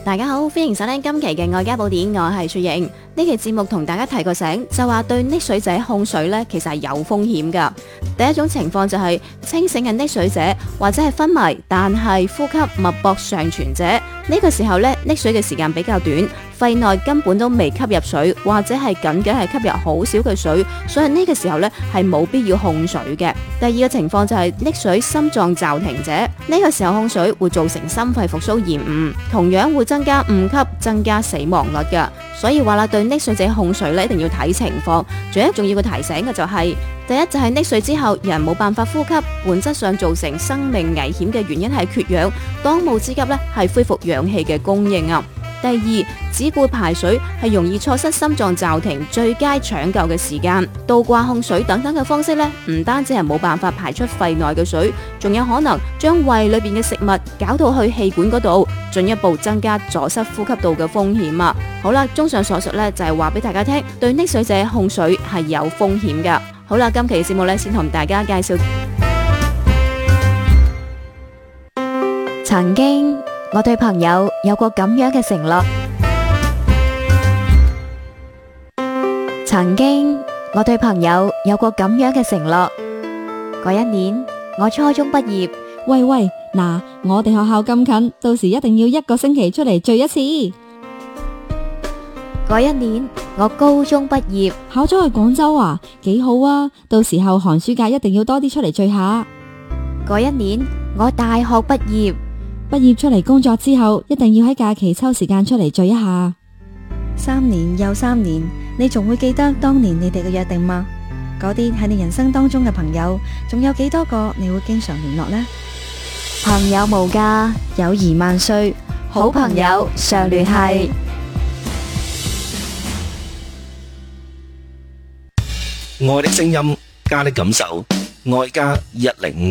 大家好，歡迎收聽今期嘅愛家寶典，我係雪瑩。呢期節目同大家提個醒，就話對溺水者控水呢，其實係有風險噶。第一種情況就係清醒嘅溺水者或者係昏迷，但係呼吸脈搏尚存者，呢個時候呢，溺水嘅時間比較短，肺內根本都未吸入水，或者係僅僅係吸入好少嘅水，所以呢個時候呢，係冇必要控水嘅。第二個情況就係溺水心臟驟停者，呢個時候控水會造成心肺復甦延誤，同樣會增加誤吸、增加死亡率噶。所以話啦，對溺水者控水呢，一定要睇情況。仲有一重要嘅提醒嘅就係，第一就係溺水之後人冇辦法呼吸，本質上造成生命危險嘅原因係缺氧，當務之急呢，係恢復氧氣嘅供應啊。第二，只顧排水係容易錯失心臟驟停最佳搶救嘅時間。倒掛控水等等嘅方式呢，唔單止係冇辦法排出肺內嘅水，仲有可能將胃裏邊嘅食物搞到去氣管嗰度，進一步增加阻塞呼吸道嘅風險啊！好啦，綜上所述呢，就係話俾大家聽，對溺水者控水係有風險噶。好啦，今期節目呢，先同大家介紹。曾經我對朋友有過咁樣嘅承諾。曾經我對朋友有過咁樣嘅承諾。嗰一年我初中畢業。 喂，嗱，我哋學校咁近，到時一定要1個星期出嚟聚一次。 嗰一年我高中畢業。 考咗去廣州啊，幾好啊！到時候寒暑假一定要多啲出嚟聚下。 嗰一年我大學畢業。 畢業出嚟工作之後，一定要喺假期抽時間出嚟聚一下。 3年又3年，你仲會記得當年你哋嘅約定嗎？嗰啲喺你人生當中嘅朋友，仲有幾多個你會經常聯絡呢？ 朋友無價， 友誼萬歲， 好朋友常聯繫。 愛的聲音，家的感受，愛家105。